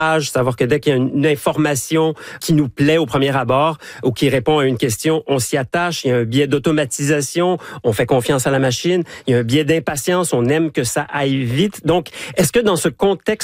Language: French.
savoir que dès qu'il y a une information qui nous plaît au premier abord ou qui répond à une question, on s'y attache. Il y a un biais d'automatisation, on fait confiance à la machine. Il y a un biais d'impatience, on aime que ça aille vite. Donc, est-ce que dans ce contexte